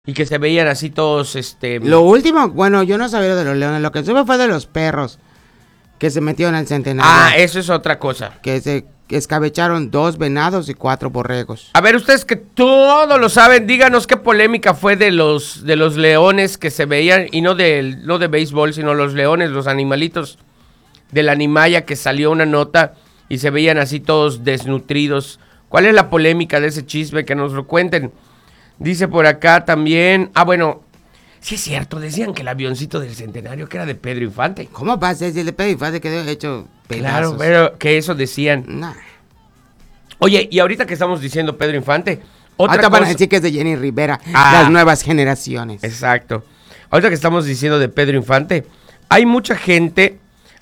Y que se veían así todos, Lo último, bueno, yo no sabía de los leones, lo que supe fue de los perros que se metieron al centenario. Ah, eso es otra cosa. Que se escabecharon 2 venados y 4 borregos. A ver, ustedes que todo lo saben, díganos qué polémica fue de los leones que se veían, y no de béisbol, sino los leones, los animalitos de la Animaya, que salió una nota y se veían así todos desnutridos. ¿Cuál es la polémica de ese chisme? Que nos lo cuenten. Dice por acá también, bueno, sí es cierto, decían que el avioncito del centenario que era de Pedro Infante. ¿Cómo pasa? Si el de Pedro Infante quedó hecho pedazos. Claro, pero que eso decían. Nah. Oye, y ahorita que estamos diciendo Pedro Infante, otra Ahorita van a cosa... decir que es de Jenny Rivera, las nuevas generaciones. Exacto. Ahorita que estamos diciendo de Pedro Infante, hay mucha gente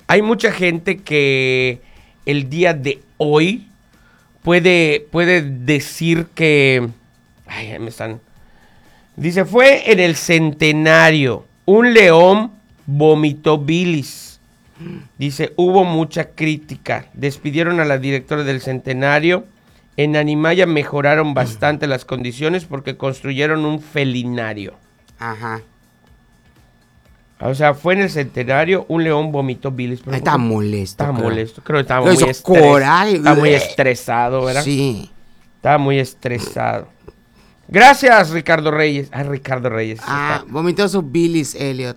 que el día de hoy puede decir que... Ay, me están... Dice, fue en el centenario, un león vomitó bilis. Dice, hubo mucha crítica. Despidieron a la directora del centenario. En Animaya mejoraron bastante las condiciones porque construyeron un felinario. Ajá. O sea, fue en el centenario, un león vomitó bilis. Está molesto. Está molesto. Creo que estaba muy estresado, ¿verdad? Sí. Estaba muy estresado. Gracias, Ricardo Reyes. Ricardo Reyes. Vomitó su bilis, Elliot.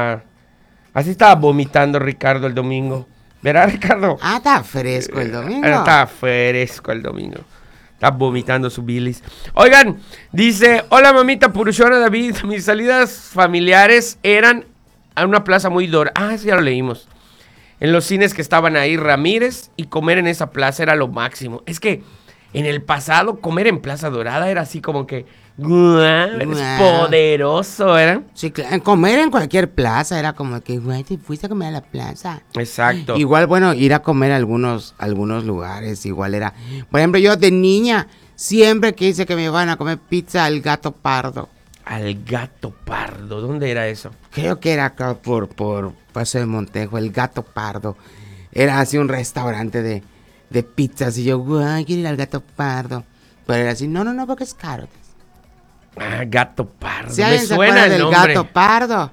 Así estaba vomitando Ricardo el domingo. ¿Verdad, Ricardo? Está fresco el domingo. Estaba fresco el domingo. Está vomitando su bilis. Oigan, dice, hola mamita Purushona David, mis salidas familiares eran a una plaza muy dorada. Eso ya lo leímos. En los cines que estaban ahí, Ramírez, y comer en esa plaza era lo máximo. Es que en el pasado, comer en Plaza Dorada era así como que... Eres poderoso, ¿verdad? Sí, claro. Comer en cualquier plaza era como que, güey, te fuiste a comer a la plaza. Exacto. Igual, bueno, ir a comer a algunos lugares, igual era... Por ejemplo, yo de niña siempre quise que me llevaran a comer pizza al Gato Pardo. Al Gato Pardo, ¿dónde era eso? Creo que era acá por Paso de Montejo, el Gato Pardo. Era así un restaurante de pizzas y yo, güey, quiero ir al Gato Pardo. Pero era así, no, porque es caro. Gato Pardo. Si me suena el del Gato Pardo.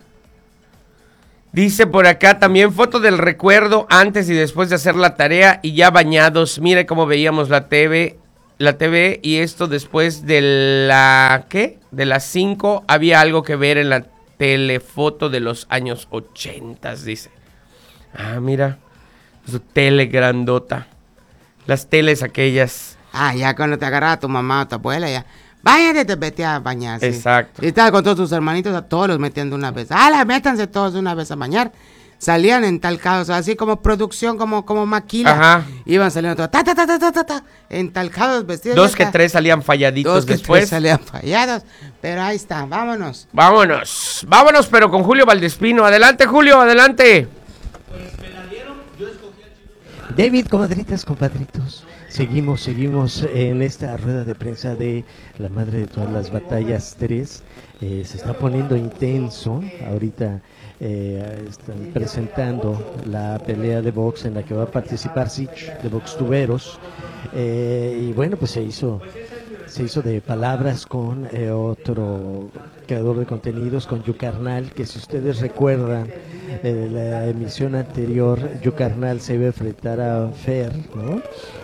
Dice por acá también foto del recuerdo antes y después de hacer la tarea y ya bañados. Mire cómo veíamos la TV y esto después de de las 5 había algo que ver en la telefoto de los años 80, dice. Mira, su tele grandota. Las teles aquellas. Ya cuando te agarraba tu mamá o tu abuela, ya. Váyate, te vete a bañar. ¿Sí? Exacto. Y estaba con todos tus hermanitos, a todos los metían de una vez. Métanse todos de una vez a bañar. Salían entalcados, así como producción, como maquila. Ajá. Iban saliendo todos, entalcados, vestidos. 2 que 3 salían falladitos después. 2 salían fallados, pero ahí está, vámonos. Vámonos, pero con Julio Valdespino. Adelante, Julio, adelante. Pues me la dieron, yo escogí al chico. David, comadritas, compadritos. Seguimos en esta rueda de prensa de La Madre de Todas las Batallas 3. Se está poniendo intenso. Ahorita están presentando la pelea de box en la que va a participar Sich, de Boxtuberos. Y bueno, pues se hizo de palabras con otro creador de contenidos, con Yucarnal, que si ustedes recuerdan la emisión anterior, Yucarnal se iba a enfrentar a Fer, ¿no?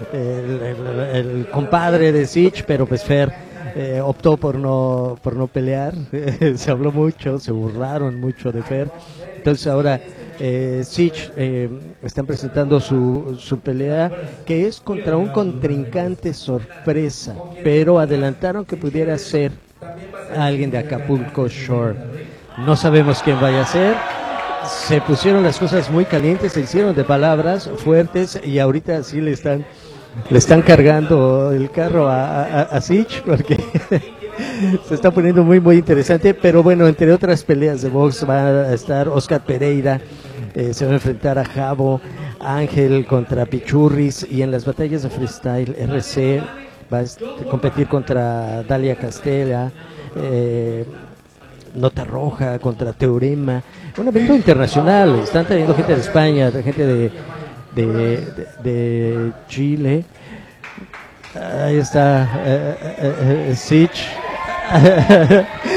El compadre de Sich, pero pues Fer optó por no pelear. Se habló mucho, se burlaron mucho de Fer. Entonces ahora Sich están presentando su pelea, que es contra un contrincante sorpresa, pero adelantaron que pudiera ser alguien de Acapulco Shore. No sabemos quién vaya a ser. Se pusieron las cosas muy calientes, se hicieron de palabras fuertes y ahorita sí le están cargando el carro a Sich, porque se está poniendo muy muy interesante. Pero bueno, entre otras peleas de box va a estar Oscar Pereira, se va a enfrentar a Jabo, Ángel contra Pichurris, y en las batallas de freestyle RC va a competir contra Dalia Castella, Nota Roja contra Teorema. Un evento internacional, están trayendo gente de España, gente de Chile. Ahí está Sich.